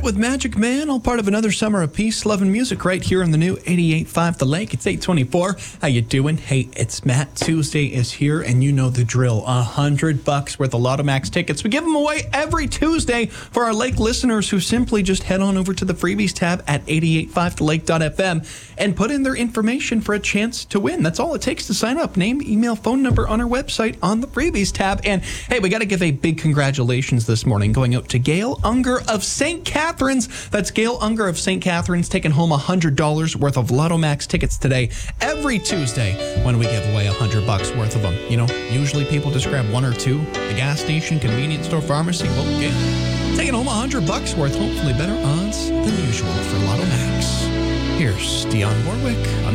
Heart with Magic Man, all part of another summer of peace, love, and music right here on the new 88.5 The Lake. It's 8:24. How you doing? Hey, it's Matt. Tuesday is here, and you know the drill. $100 worth of Lotto Max tickets. We give them away every Tuesday for our Lake listeners who simply just head on over to the freebies tab at 885thelake.fm and put in their information for a chance to win. That's all it takes to sign up. Name, email, phone number on our website on the freebies tab. And hey, we got to give a big congratulations this morning going out to Gail Unger of St. Catharines. That's Gail Unger of St. Catharines taking home $100 worth of Lotto Max tickets today. Every Tuesday when we give away $100 worth of them. You know, usually people just grab one or two. The gas station, convenience store, pharmacy. Well, yeah, taking home $100 worth. Hopefully better odds than usual for Lotto Max. Here's Dionne Warwick on